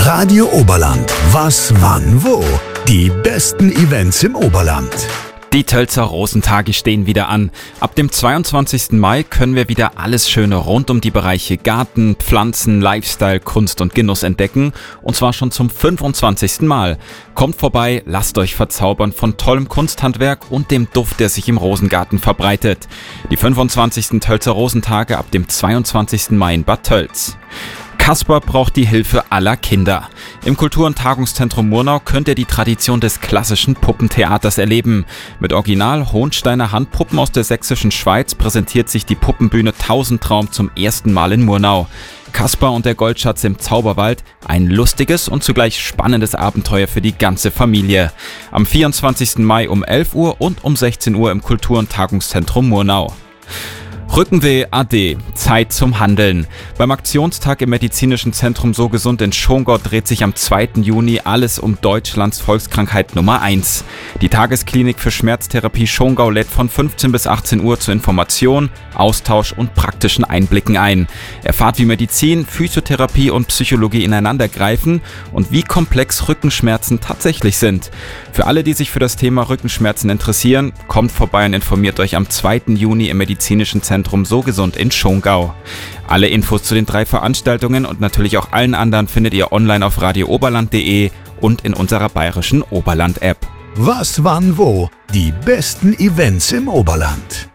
Radio Oberland. Was, wann, wo? Die besten Events im Oberland. Die Tölzer Rosentage stehen wieder an. Ab dem 22. Mai können wir wieder alles Schöne rund um die Bereiche Garten, Pflanzen, Lifestyle, Kunst und Genuss entdecken. Und zwar schon zum 25. Mal. Kommt vorbei, lasst euch verzaubern von tollem Kunsthandwerk und dem Duft, der sich im Rosengarten verbreitet. Die 25. Tölzer Rosentage ab dem 22. Mai in Bad Tölz. Kasper braucht die Hilfe aller Kinder. Im Kultur- und Tagungszentrum Murnau könnt ihr die Tradition des klassischen Puppentheaters erleben. Mit original Hohensteiner Handpuppen aus der sächsischen Schweiz präsentiert sich die Puppenbühne Tausendtraum zum ersten Mal in Murnau. Kasper und der Goldschatz im Zauberwald, ein lustiges und zugleich spannendes Abenteuer für die ganze Familie. Am 24. Mai um 11 Uhr und um 16 Uhr im Kultur- und Tagungszentrum Murnau. Rückenweh ade, Zeit zum Handeln. Beim Aktionstag im Medizinischen Zentrum So Gesund in Schongau dreht sich am 2. Juni alles um Deutschlands Volkskrankheit Nummer 1. Die Tagesklinik für Schmerztherapie Schongau lädt von 15 bis 18 Uhr zu Information, Austausch und praktischen Einblicken ein. Erfahrt, wie Medizin, Physiotherapie und Psychologie ineinandergreifen und wie komplex Rückenschmerzen tatsächlich sind. Für alle, die sich für das Thema Rückenschmerzen interessieren, kommt vorbei und informiert euch am 2. Juni im Medizinischen Zentrum So Gesund in Schongau. Alle Infos zu den 3 Veranstaltungen und natürlich auch allen anderen findet ihr online auf radiooberland.de und in unserer bayerischen Oberland-App. Was, wann, wo? Die besten Events im Oberland.